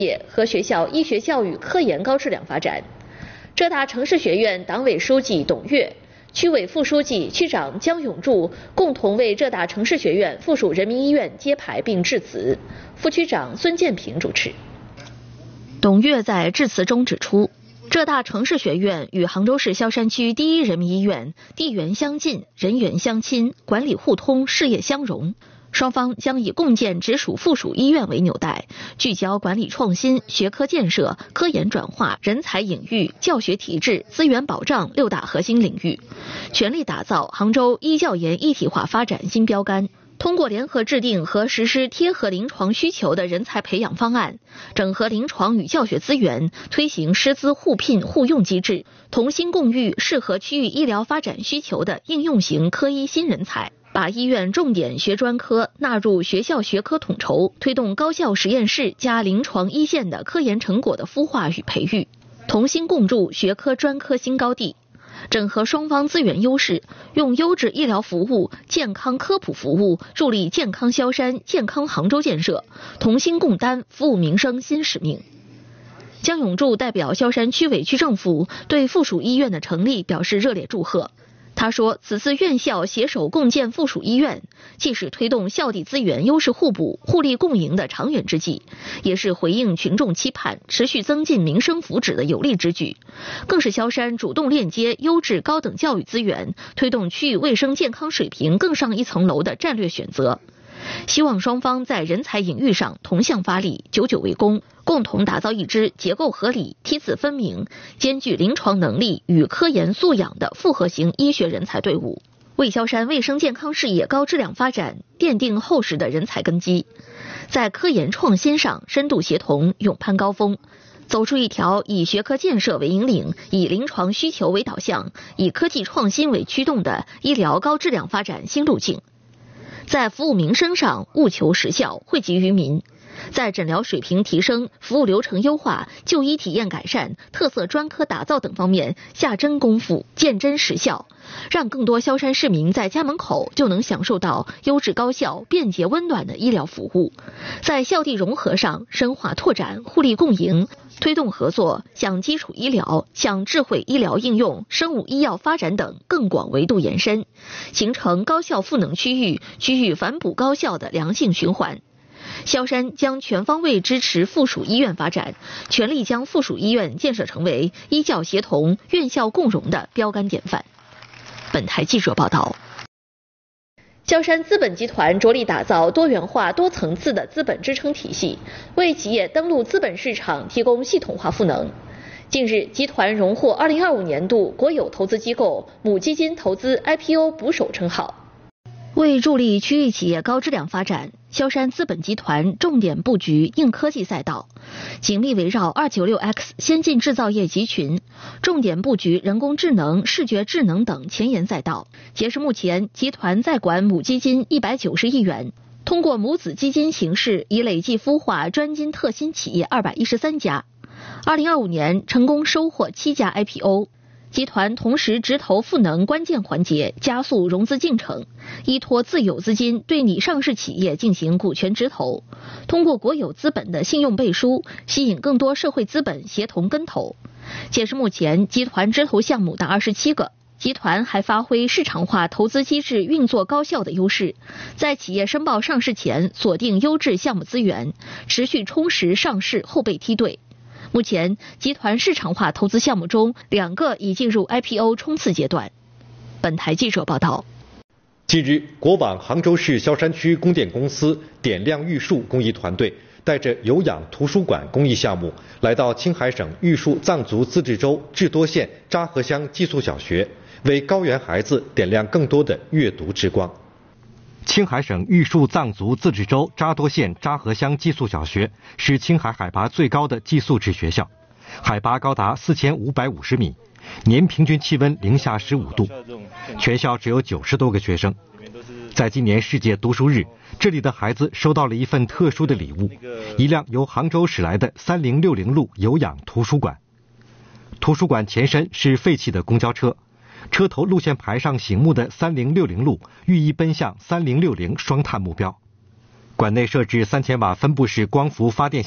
业和学校医学教育科研高质量发展。浙大城市学院党委书记董跃、区委副书记、区长姜永柱共同为浙大城市学院附属人民医院揭牌并致辞，副区长孙建平主持。董跃在致辞中指出，浙大城市学院与杭州市萧山区第一人民医院地缘相近、人员相亲、管理互通、事业相融。双方将以共建直属附属医院为纽带，聚焦管理创新、学科建设、科研转化、人才引育、教学体制、资源保障6大核心领域，全力打造杭州医教研一体化发展新标杆。通过联合制定和实施贴合临床需求的人才培养方案，整合临床与教学资源，推行师资互聘互用机制，同心共育适合区域医疗发展需求的应用型科医新人才。把医院重点学专科纳入学校学科统筹，推动高校实验室加临床一线的科研成果的孵化与培育，同心共筑学科专科新高地。整合双方资源优势，用优质医疗服务、健康科普服务助力健康萧山、健康杭州建设，同心共担服务民生新使命。姜永柱代表萧山区委区政府对附属医院的成立表示热烈祝贺。他说，此次院校携手共建附属医院，既是推动校地资源优势互补、互利共赢的长远之计，也是回应群众期盼、持续增进民生福祉的有力之举，更是萧山主动链接优质高等教育资源，推动区域卫生健康水平更上一层楼的战略选择。希望双方在人才引育上同向发力，久久为功，共同打造一支结构合理、梯次分明、兼具临床能力与科研素养的复合型医学人才队伍，为萧山卫生健康事业高质量发展奠定厚实的人才根基。在科研创新上深度协同，勇攀高峰，走出一条以学科建设为引领、以临床需求为导向、以科技创新为驱动的医疗高质量发展新路径。在服务民生上务求实效，惠及于民；在诊疗水平提升、服务流程优化、就医体验改善、特色专科打造等方面下真功夫，见真实效，让更多萧山市民在家门口就能享受到优质高效、便捷温暖的医疗服务。在校地融合上深化拓展，互利共赢，推动合作向基础医疗、向智慧医疗应用、生物医药发展等更广维度延伸，形成高效赋能区域、区域反哺高效的良性循环。萧山将全方位支持附属医院发展，全力将附属医院建设成为医教协同、院校共融的标杆典范。本台记者报道。萧山资本集团着力打造多元化、多层次的资本支撑体系，为企业登陆资本市场提供系统化赋能。近日，集团荣获2025年度国有投资机构母基金投资 IPO 捕手称号。为助力区域企业高质量发展，萧山资本集团重点布局硬科技赛道，紧密围绕 296X 先进制造业集群，重点布局人工智能、视觉智能等前沿赛道。截至目前，集团在管母基金190亿元，通过母子基金形式已累计孵化专精特新企业213家。2025年成功收获7家 IPO。集团同时直投赋能关键环节，加速融资进程，依托自有资金对拟上市企业进行股权直投，通过国有资本的信用背书，吸引更多社会资本协同跟投。截至目前，集团直投项目达27个。集团还发挥市场化投资机制运作高效的优势，在企业申报上市前锁定优质项目资源，持续充实上市后备梯队。目前，集团市场化投资项目中2个已进入 IPO 冲刺阶段。本台记者报道。 近日，国网杭州市萧山区供电公司点亮玉树公益团队带着有氧图书馆公益项目，来到青海省玉树藏族自治州智多县扎河乡寄宿小学，为高原孩子点亮更多的阅读之光。青海省玉树藏族自治州扎多县扎河乡寄宿小学是青海海拔最高的寄宿制学校，海拔高达4550米，年平均气温零下15度，全校只有90多个学生。在今年世界读书日，这里的孩子收到了一份特殊的礼物，一辆由杭州驶来的3060路有氧图书馆。图书馆前身是废弃的公交车，车头路线牌上醒目的3060路寓意奔向3060双碳目标。馆内设置3000瓦分布式光伏发电